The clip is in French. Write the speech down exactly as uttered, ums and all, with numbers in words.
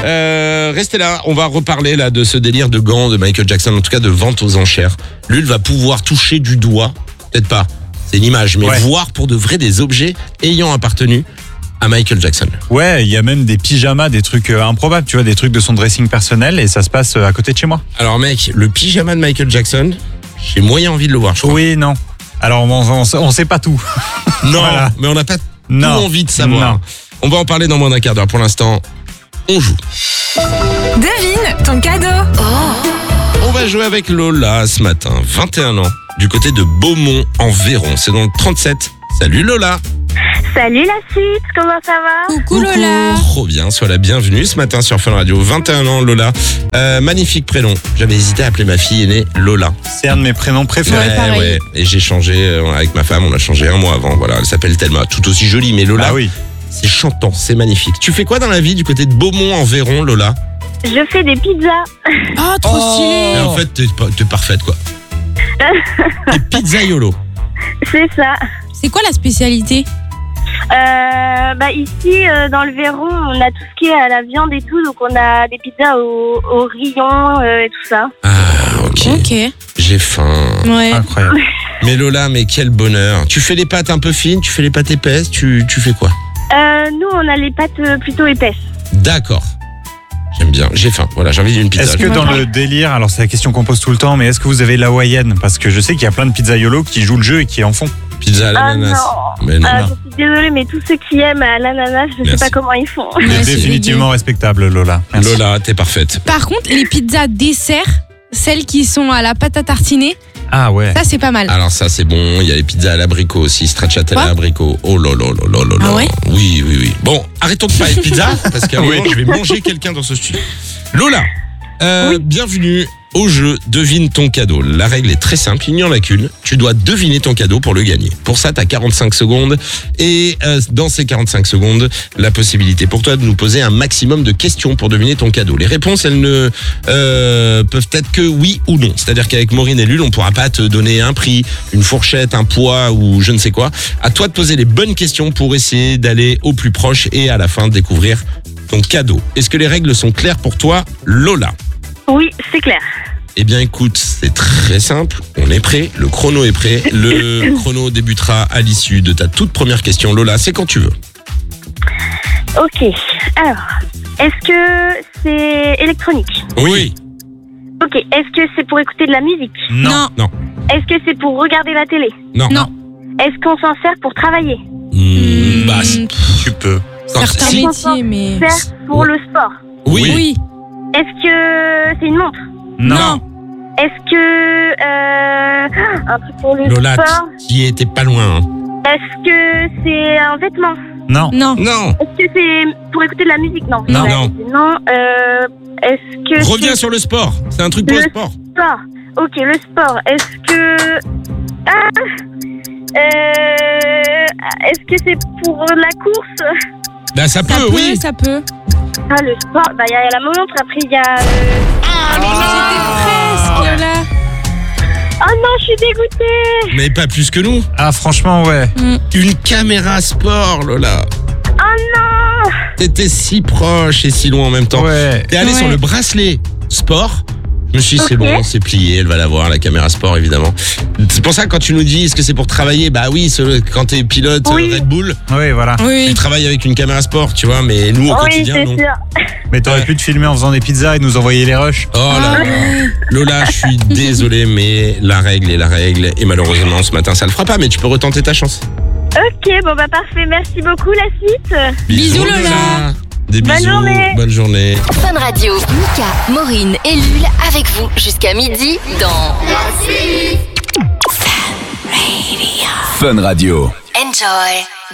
Euh, restez là, on va reparler là de ce délire de gants de Michael Jackson, en tout cas de vente aux enchères. Lul va pouvoir toucher du doigt, peut-être pas, c'est une image, mais ouais. voir pour de vrai des objets ayant appartenu à Michael Jackson. Ouais, il y a même des pyjamas, des trucs euh, improbables, tu vois, des trucs de son dressing personnel et ça se passe euh, à côté de chez moi. Alors mec, le pyjama de Michael Jackson, j'ai moyen envie de le voir, je crois. Oui, non. Alors on, on, on sait pas tout. Non, Voilà. mais on n'a pas Non. tout envie de savoir. Non. On va en parler dans moins d'un quart d'heure. Pour l'instant, on joue. Devine ton cadeau. On va jouer avec Lola ce matin, vingt et un ans, du côté de Beaumont en Véron. C'est dans le trente-sept. Salut Lola. Salut la suite, comment ça va? Coucou Lola. Trop bien, sois la bienvenue ce matin sur Fun Radio. vingt et un ans Lola. Euh, magnifique prénom. J'avais hésité à appeler ma fille aînée Lola. C'est un de mes prénoms préférés. Ouais, pareil. Et j'ai changé euh, avec ma femme, on a changé un mois avant. Voilà, elle s'appelle Thelma. Tout aussi jolie, mais Lola, Ah oui. c'est chantant, c'est magnifique. Tu fais quoi dans la vie du côté de Beaumont en Véron, Lola? Je fais des pizzas. Oh, trop stylé. Et en fait, t'es, pas- t'es parfaite quoi. T'es pizzaiolo. C'est ça. C'est quoi la spécialité? Euh, bah ici, euh, dans le Véron, on a tout ce qui est à la viande et tout. Donc on a des pizzas au, au rillon euh, et tout ça. Ah, ok. Ok. J'ai faim. Ouais. Incroyable. Mais Lola, mais quel bonheur. Tu fais les pâtes un peu fines, tu fais les pâtes épaisses, tu, tu fais quoi? Euh, nous, on a les pâtes euh, plutôt épaisses. D'accord. J'aime bien, j'ai faim. Voilà, j'ai envie d'une pizza. Est-ce que dans le délire, alors c'est la question qu'on pose tout le temps, mais est-ce que vous avez l'hawaïenne? Parce que je sais qu'il y a plein de pizzaiolos qui jouent le jeu et qui en font. Pizza à Ah l'ananas. non. Mais non. Ah, je suis désolée, mais tous ceux qui aiment à l'ananas, je Merci. sais pas comment ils font. Ouais, C'est c'est définitivement respectable, Lola. Merci. Lola, t'es parfaite. Par contre, les pizzas dessert, celles qui sont à la pâte à tartiner, Ah ouais. ça c'est pas mal. Alors ça c'est bon, il y a les pizzas à l'abricot aussi, stracciatella à Quoi l'abricot. Oh là là là là là là. Ah ouais Oui, oui, oui. Bon, arrêtons de parler de pizza, parce qu'à un Oui. moment, je vais manger quelqu'un dans ce studio. Lola, euh, Oui. bienvenue au jeu Devine ton cadeau. La règle est très simple, il n'y en a qu'une. Tu dois deviner ton cadeau pour le gagner. Pour ça, tu as quarante-cinq secondes. Et euh, dans ces quarante-cinq secondes, la possibilité pour toi de nous poser un maximum de questions pour deviner ton cadeau. Les réponses, elles ne euh, peuvent être que oui ou non. C'est-à-dire qu'avec Maureen et Lul, on ne pourra pas te donner un prix, une fourchette, un poids ou je ne sais quoi. À toi de poser les bonnes questions pour essayer d'aller au plus proche et à la fin de découvrir ton cadeau. Est-ce que les règles sont claires pour toi, Lola ? Oui, c'est clair. Eh bien écoute, c'est très simple, on est prêt, le chrono est prêt, le chrono débutera à l'issue de ta toute première question. Lola, c'est quand tu veux. Ok. Alors, est-ce que c'est électronique? Oui. Ok. Est-ce que c'est pour écouter de la musique? Non. Non. Est-ce que c'est pour regarder la télé? Non. Non. Est-ce qu'on s'en sert pour travailler? Mmh, bah, c'est- Tu peux. non, Certains si. métiers, mais. Sert pour le sport? Oui. Oui. Est-ce que c'est une montre? Non. Est-ce que euh, un truc pour le Lola, sport? tu y étais pas loin. hein. Est-ce que c'est un vêtement? Non. Non. Non. Est-ce que c'est pour écouter de la musique? Non. Non. J'ai Non. dit Non. Euh, est-ce que Reviens c'est sur le sport. C'est un truc pour le Le- sport. sport? Ok, le sport. Est-ce que ah, euh, est-ce que c'est pour la course? Bah ça peut, Ça peut, oui. ça peut. Ah, le sport. Bah il y a la montre. Après il y a. euh, Ah, Presque là. Oh non, je suis dégoûtée. mais pas plus que nous. Ah franchement, ouais. Une caméra sport, Lola. Oh non. T'étais si proche et si loin en même temps. Ouais. T'es allé Ouais. sur le bracelet sport. Je me suis dit, c'est Ok. bon, c'est plié, elle va l'avoir, la caméra sport, évidemment. C'est pour ça que quand tu nous dis, est-ce que c'est pour travailler? Bah oui, ce- quand t'es pilote Oui. euh, Red Bull, Oui, voilà. tu Oui. travailles avec une caméra sport, tu vois, mais nous, au Oui, quotidien, c'est non. sûr. Mais t'aurais Ouais. pu te filmer en faisant des pizzas et nous envoyer les rushs. Oh là Ah là. ouais. Lola, je suis désolé, mais la règle est la règle. Et malheureusement, ce matin, ça le fera pas, mais tu peux retenter ta chance. Ok, bon bah parfait. Merci beaucoup la suite. Bisous, Lola. Des Bonne bisous. journée. Bonne journée. Fun Radio, Mika, Maureen et Lul avec vous jusqu'à midi dans Fun Radio. Enjoy